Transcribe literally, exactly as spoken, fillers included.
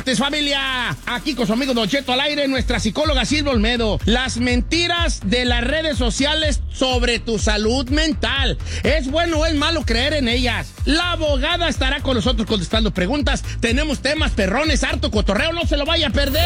martes, familia. Aquí con su amigo Don Cheto al aire, nuestra psicóloga Silvia Olmedo. Las mentiras de las redes sociales sobre tu salud mental. ¿Es bueno o es malo creer en ellas? La abogada estará con nosotros contestando preguntas. Tenemos temas perrones, harto cotorreo, no se lo vaya a perder.